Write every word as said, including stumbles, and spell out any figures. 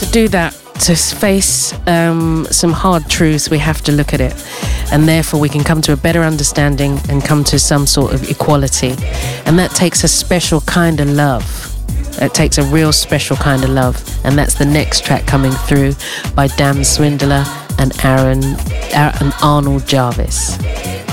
do that, to face um, some hard truths, we have to look at it. And therefore we can come to a better understanding and come to some sort of equality. And that takes a special kind of love. It takes a real special kind of love. And that's the next track coming through by Dan Swindler and Aaron, Aaron Arnold Jarvis.